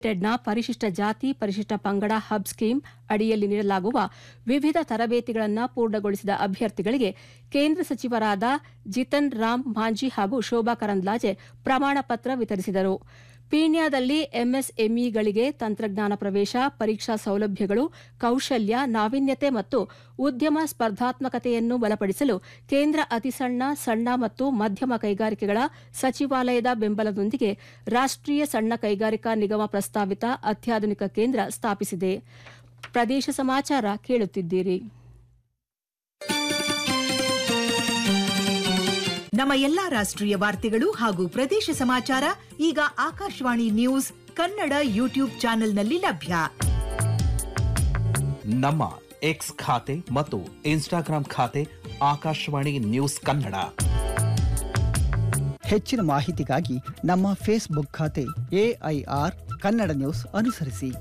ನ ಪರಿಶಿಷ್ಟ ಜಾತಿ ಪರಿಶಿಷ್ಟ ಪಂಗಡ ಹಬ್ ಸ್ಕೀಮ್ ಅಡಿಯಲ್ಲಿ ನೀಡಲಾಗುವ ವಿವಿಧ ತರಬೇತಿಗಳನ್ನು ಪೂರ್ಣಗೊಳಿಸಿದ ಅಭ್ಯರ್ಥಿಗಳಿಗೆ ಕೇಂದ್ರ ಸಚಿವರಾದ ಜಿತನ್ ರಾಮ್ ಮಾಂಜಿ ಹಾಗೂ ಶೋಭಾ ಕರಂದ್ಲಾಜೆ ಪ್ರಮಾಣ ಪತ್ರ ವಿತರಿಸಿದರು. ಪೀಣ್ಯದಲ್ಲಿ ಎಂಎಸ್ಎಂಇಗಳಿಗೆ ತಂತ್ರಜ್ಞಾನ ಪ್ರವೇಶ, ಪರೀಕ್ಷಾ ಸೌಲಭ್ಯಗಳು, ಕೌಶಲ್ಯ, ನಾವೀನ್ಯತೆ ಮತ್ತು ಉದ್ಯಮ ಸ್ಪರ್ಧಾತ್ಮಕತೆಯನ್ನು ಬಲಪಡಿಸಲು ಕೇಂದ್ರ ಅತಿಸಣ್ಣ, ಸಣ್ಣ ಮತ್ತು ಮಧ್ಯಮ ಕೈಗಾರಿಕೆಗಳ ಸಚಿವಾಲಯದ ಬೆಂಬಲದೊಂದಿಗೆ ರಾಷ್ಟ್ರೀಯ ಸಣ್ಣ ಕೈಗಾರಿಕಾ ನಿಗಮ ಪ್ರಸ್ತಾವಿತ ಅತ್ಯಾಧುನಿಕ ಕೇಂದ್ರ ಸ್ಥಾಪಿಸಿದೆ. ಪ್ರದೇಶ ಸಮಾಚಾರ ಕೇಳುತ್ತಿದ್ದೀರಿ. ನಮ್ಮ ಎಲ್ಲಾ ರಾಷ್ಟ್ರೀಯ ವಾರ್ತೆಗಳು ಹಾಗೂ ಪ್ರದೇಶ ಸಮಾಚಾರ ಈಗ ಆಕಾಶವಾಣಿ ನ್ಯೂಸ್ ಕನ್ನಡ ಯೂಟ್ಯೂಬ್ ಚಾನೆಲ್ನಲ್ಲಿ ಲಭ್ಯ. ನಮ್ಮ ಎಕ್ಸ್ ಖಾತೆ ಮತ್ತು ಇನ್ಸ್ಟಾಗ್ರಾಂ ಖಾತೆ ಆಕಾಶವಾಣಿ ನ್ಯೂಸ್ ಕನ್ನಡ. ಹೆಚ್ಚಿನ ಮಾಹಿತಿಗಾಗಿ ನಮ್ಮ ಫೇಸ್ಬುಕ್ ಖಾತೆ AIR ಕನ್ನಡ ನ್ಯೂಸ್ ಅನುಸರಿಸಿ.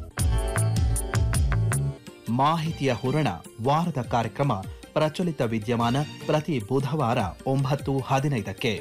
ಮಾಹಿತಿಯ ಹೂರಣ ವಾರದ ಕಾರ್ಯಕ್ರಮ ಪ್ರಚಲಿತ ವಿದ್ಯಮಾನ ಪ್ರತಿ ಬುಧವಾರ 9:15ಕ್ಕೆ.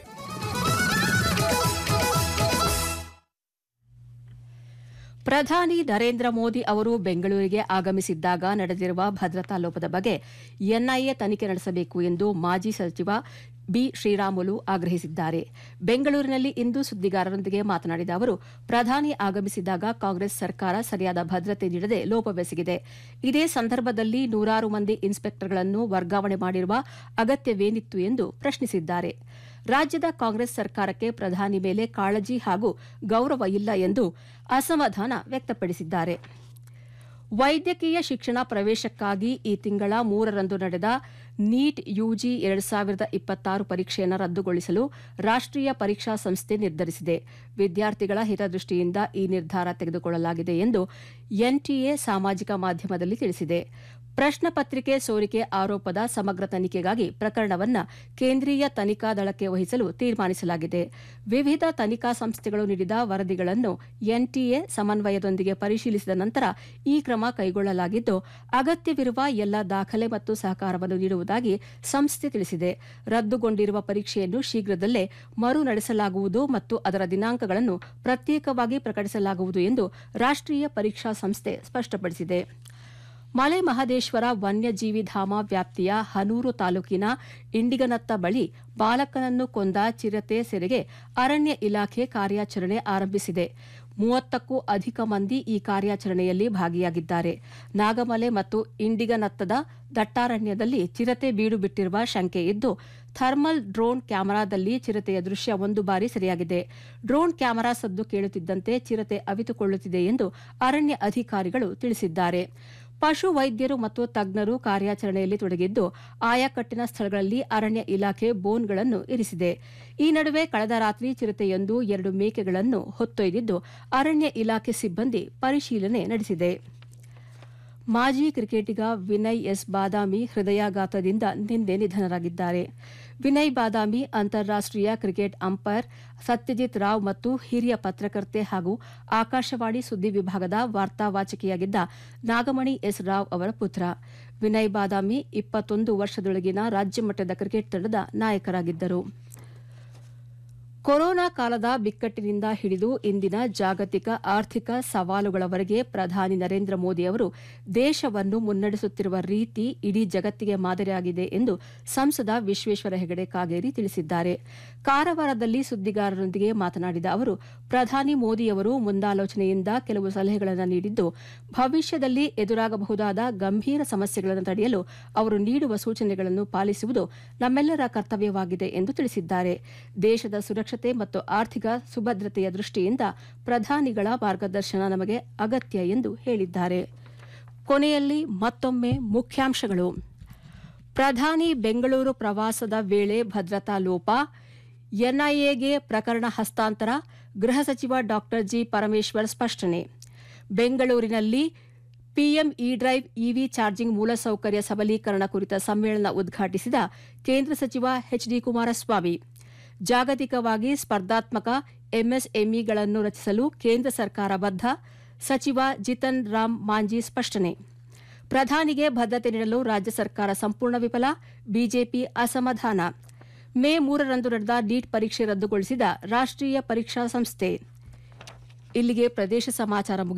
ಪ್ರಧಾನಿ ನರೇಂದ್ರ ಮೋದಿ ಅವರು ಬೆಂಗಳೂರಿಗೆ ಆಗಮಿಸಿದ್ದಾಗ ನಡೆದಿರುವ ಭದ್ರತಾ ಲೋಪದ ಬಗ್ಗೆ ಎನ್ಐಎ ತನಿಖೆ ನಡೆಸಬೇಕು ಎಂದು ಮಾಜಿ ಸಚಿವ ಬಿ. ಶ್ರೀರಾಮುಲು ಆಗ್ರಹಿಸಿದ್ದಾರೆ. ಬೆಂಗಳೂರಿನಲ್ಲಿ ಇಂದು ಸುದ್ದಿಗಾರರೊಂದಿಗೆ ಮಾತನಾಡಿದ ಅವರು, ಪ್ರಧಾನಿ ಆಗಮಿಸಿದಾಗ ಕಾಂಗ್ರೆಸ್ ಸರ್ಕಾರ ಸರಿಯಾದ ಭದ್ರತೆ ನೀಡದೆ ಲೋಪವೆಸಗಿದೆ. ಇದೇ ಸಂದರ್ಭದಲ್ಲಿ ನೂರಾರು ಮಂದಿ ಇನ್ಸ್ಪೆಕ್ಟರ್ಗಳನ್ನು ವರ್ಗಾವಣೆ ಮಾಡಿರುವ ಅಗತ್ಯವೇನಿತ್ತು ಎಂದು ಪ್ರಶ್ನಿಸಿದ್ದಾರೆ. ರಾಜ್ಯದ ಕಾಂಗ್ರೆಸ್ ಸರ್ಕಾರಕ್ಕೆ ಪ್ರಧಾನಿ ಮೇಲೆ ಕಾಳಜಿ ಹಾಗೂ ಗೌರವ ಇಲ್ಲ ಎಂದು ಅಸಮಾಧಾನ ವ್ಯಕ್ತಪಡಿಸಿದ್ದಾರೆ. ವೈದ್ಯಕೀಯ ಶಿಕ್ಷಣ ಪ್ರವೇಶಕ್ಕಾಗಿ ಈ ತಿಂಗಳ 3ರಂದು ನಡೆದ ನೀಟ್ ಯುಜಿ 2026 ಪರೀಕ್ಷೆಯನ್ನು ರದ್ದುಗೊಳಿಸಲು ರಾಷ್ಟ್ರೀಯ ಪರೀಕ್ಷಾ ಸಂಸ್ಥೆ ನಿರ್ಧರಿಸಿದೆ. ವಿದ್ಯಾರ್ಥಿಗಳ ಹಿತದೃಷ್ಟಿಯಿಂದ ಈ ನಿರ್ಧಾರ ತೆಗೆದುಕೊಳ್ಳಲಾಗಿದೆ ಎಂದು ಎನ್ಟಿಎ ಸಾಮಾಜಿಕ ಮಾಧ್ಯಮದಲ್ಲಿ ತಿಳಿಸಿದೆ. ಪ್ರಶ್ನೆ ಪತ್ರಿಕೆ ಸೋರಿಕೆ ಆರೋಪದ ಸಮಗ್ರ ತನಿಖೆಗಾಗಿ ಪ್ರಕರಣವನ್ನು ಕೇಂದ್ರೀಯ ತನಿಖಾ ದಳಕ್ಕೆ ವಹಿಸಲು ತೀರ್ಮಾನಿಸಲಾಗಿದೆ. ವಿವಿಧ ತನಿಖಾ ಸಂಸ್ಥೆಗಳು ನೀಡಿದ ವರದಿಗಳನ್ನು ಎನ್ಟಿಎ ಸಮನ್ವಯದೊಂದಿಗೆ ಪರಿಶೀಲಿಸಿದ ನಂತರ ಈ ಕ್ರಮ ಕೈಗೊಳ್ಳಲಾಗಿದ್ದು, ಅಗತ್ಯವಿರುವ ಎಲ್ಲ ದಾಖಲೆ ಮತ್ತು ಸಹಕಾರವನ್ನು ನೀಡುವುದಾಗಿ ಸಂಸ್ಥೆ ತಿಳಿಸಿದೆ. ರದ್ದುಗೊಂಡಿರುವ ಪರೀಕ್ಷೆಯನ್ನು ಶೀಘ್ರದಲ್ಲೇ ಮರು ನಡೆಸಲಾಗುವುದು ಮತ್ತು ಅದರ ದಿನಾಂಕಗಳನ್ನು ಪ್ರತ್ಯೇಕವಾಗಿ ಪ್ರಕಟಿಸಲಾಗುವುದು ಎಂದು ರಾಷ್ಟ್ರೀಯ ಪರೀಕ್ಷಾ ಸಂಸ್ಥೆ ಸ್ಪಷ್ಟಪಡಿಸಿದೆ. ಮಲೆ ಮಹದೇಶ್ವರ ವನ್ಯಜೀವಿ ಧಾಮ ವ್ಯಾಪ್ತಿಯ ಹನೂರು ತಾಲೂಕಿನ ಇಂಡಿಗನತ್ತ ಬಳಿ ಬಾಲಕನನ್ನು ಕೊಂದ ಚಿರತೆ ಸೆರೆಗೆ ಅರಣ್ಯ ಇಲಾಖೆ ಕಾರ್ಯಾಚರಣೆ ಆರಂಭಿಸಿದೆ. 30ಕ್ಕೂ ಅಧಿಕ ಮಂದಿ ಈ ಕಾರ್ಯಾಚರಣೆಯಲ್ಲಿ ಭಾಗಿಯಾಗಿದ್ದಾರೆ. ನಾಗಮಲೆ ಮತ್ತು ಇಂಡಿಗನತ್ತದ ದಟ್ಟಾರಣ್ಯದಲ್ಲಿ ಚಿರತೆ ಬೀಡು ಬಿಟ್ಟಿರುವ ಶಂಕೆ ಇದ್ದು, ಥರ್ಮಲ್ ಡ್ರೋನ್ ಕ್ಯಾಮೆರಾದಲ್ಲಿ ಚಿರತೆಯ ದೃಶ್ಯ ಒಂದು ಬಾರಿ ಸೆರೆಯಾಗಿದೆ. ಡ್ರೋನ್ ಕ್ಯಾಮೆರಾ ಸದ್ದು ಕೇಳುತ್ತಿದ್ದಂತೆ ಚಿರತೆ ಅವಿತುಕೊಳ್ಳುತ್ತಿದೆ ಎಂದು ಅರಣ್ಯ ಅಧಿಕಾರಿಗಳು ತಿಳಿಸಿದ್ದಾರೆ. ಪಶು ವೈದ್ಯರು ಮತ್ತು ತಜ್ಞರು ಕಾರ್ಯಾಚರಣೆಯಲ್ಲಿ ತೊಡಗಿದ್ದು, ಆಯಾಕಟ್ಟಿನ ಸ್ಥಳಗಳಲ್ಲಿ ಅರಣ್ಯ ಇಲಾಖೆ ಬೋನ್ಗಳನ್ನು ಇರಿಸಿದೆ. ಈ ನಡುವೆ ಕಳೆದ ರಾತ್ರಿ ಚಿರತೆಯೊಂದು 2 ಮೇಕೆಗಳನ್ನು ಹೊತ್ತೊಯ್ದಿದ್ದು, ಅರಣ್ಯ ಇಲಾಖೆ ಸಿಬ್ಬಂದಿ ಪರಿಶೀಲನೆ ನಡೆಸಿದೆ. ಮಾಜಿ ಕ್ರಿಕೆಟಿಗ ವಿನಯ್ ಎಸ್ ಬಾದಾಮಿ ಹೃದಯಾಘಾತದಿಂದ ನಿನ್ನೆ ನಿಧನರಾಗಿದ್ದಾರೆ. ವಿನಯ್ ಬಾದಾಮಿ ಅಂತಾರಾಷ್ಟೀಯ ಕ್ರಿಕೆಟ್ ಅಂಪೈರ್ ಸತ್ಯಜಿತ್ ರಾವ್ ಮತ್ತು ಹಿರಿಯ ಪತ್ರಕರ್ತೆ ಹಾಗೂ ಆಕಾಶವಾಣಿ ಸುದ್ದಿ ವಿಭಾಗದ ವಾರ್ತಾವಾಚಕಿಯಾಗಿದ್ದ ನಾಗಮಣಿ ಎಸ್ ರಾವ್ ಅವರ ಪುತ್ರ. ವಿನಯ್ ಬಾದಾಮಿ 21 ವರ್ಷದೊಳಗಿನ ರಾಜ್ಯಮಟ್ಟದ ಕ್ರಿಕೆಟ್ ತಂಡದ ನಾಯಕರಾಗಿದ್ದರು. ಕೊರೋನಾ ಕಾಲದ ಬಿಕ್ಕಟ್ಟಿನಿಂದ ಹಿಡಿದು ಇಂದಿನ ಜಾಗತಿಕ ಆರ್ಥಿಕ ಸವಾಲುಗಳವರೆಗೆ ಪ್ರಧಾನಿ ನರೇಂದ್ರ ಮೋದಿ ಅವರು ದೇಶವನ್ನು ಮುನ್ನಡೆಸುತ್ತಿರುವ ರೀತಿ ಇಡೀ ಜಗತ್ತಿಗೆ ಮಾದರಿಯಾಗಿದೆ ಎಂದು ಸಂಸದ ವಿಶ್ವೇಶ್ವರ ಹೆಗಡೆ ಕಾಗೇರಿ ತಿಳಿಸಿದ್ದಾರೆ. ಕಾರವಾರದಲ್ಲಿ ಸುದ್ದಿಗಾರರೊಂದಿಗೆ ಮಾತನಾಡಿದ ಅವರು, ಪ್ರಧಾನಿ ಮೋದಿಯವರು ಮುಂದಾಲೋಚನೆಯಿಂದ ಕೆಲವು ಸಲಹೆಗಳನ್ನು ನೀಡಿದ್ದು, ಭವಿಷ್ಯದಲ್ಲಿ ಎದುರಾಗಬಹುದಾದ ಗಂಭೀರ ಸಮಸ್ಯೆಗಳನ್ನು ತಡೆಯಲು ಅವರು ನೀಡುವ ಸೂಚನೆಗಳನ್ನು ಪಾಲಿಸುವುದು ನಮ್ಮೆಲ್ಲರ ಕರ್ತವ್ಯವಾಗಿದೆ ಎಂದು ತಿಳಿಸಿದ್ದಾರೆ. ದೇಶದ ಸುರಕ್ಷತೆ ಮತ್ತು ಆರ್ಥಿಕ ಸುಭದ್ರತೆಯ ದೃಷ್ಟಿಯಿಂದ ಪ್ರಧಾನಿಗಳ ಮಾರ್ಗದರ್ಶನ ನಮಗೆ ಅಗತ್ಯ ಎಂದು ಹೇಳಿದ್ದಾರೆ. ಕೊನೆಯಲ್ಲಿ ಮತ್ತೊಮ್ಮೆ ಮುಖ್ಯಾಂಶಗಳು. ಪ್ರಧಾನಿ ಬೆಂಗಳೂರು ಪ್ರವಾಸದ ವೇಳೆ ಭದ್ರತಾ ಲೋಪ, ಎನ್ಐಎಗೆ ಪ್ರಕರಣ ಹಸ್ತಾಂತರ, ಗೃಹ ಸಚಿವ ಡಾ ಜಿ. ಪರಮೇಶ್ವರ್ ಸ್ಪಷ್ಟನೆ. ಬೆಂಗಳೂರಿನಲ್ಲಿ ಪಿಎಂ ಇ-ಡ್ರೈವ್ ಇವಿ ಚಾರ್ಜಿಂಗ್ ಮೂಲಸೌಕರ್ಯ ಸಬಲೀಕರಣ ಕುರಿತ ಸಮ್ಮೇಳನ ಉದ್ಘಾಟಿಸಿದ ಕೇಂದ್ರ ಸಚಿವ ಎಚ್.ಡಿ. ಕುಮಾರಸ್ವಾಮಿ. ಜಾಗತಿಕವಾಗಿ ಸ್ಪರ್ಧಾತ್ಮಕ ಎಂಎಸ್ಎಂಇಗಳನ್ನು ರಚಿಸಲು ಕೇಂದ್ರ ಸರ್ಕಾರ ಬದ್ಧ, ಸಚಿವ ಜಿತನ್ ರಾಮ್ ಮಾಂಜಿ ಸ್ಪಷ್ಟನೆ. ಪ್ರಧಾನಿಗೆ ಭದ್ರತೆ ನೀಡಲು ರಾಜ್ಯ ಸರ್ಕಾರ ಸಂಪೂರ್ಣ ವಿಫಲ, ಬಿಜೆಪಿ ಅಸಮಾಧಾನ. ಮೇ 3ರಂದು ನಡೆದ ನೀಟ್ ಪರೀಕ್ಷೆ ರದ್ದುಗೊಳಿಸಿದ ರಾಷ್ಟ್ರೀಯ ಪರೀಕ್ಷಾ ಸಂಸ್ಥೆ. ಇಲ್ಲಿಗೆ ಪ್ರದೇಶ ಸಮಾಚಾರ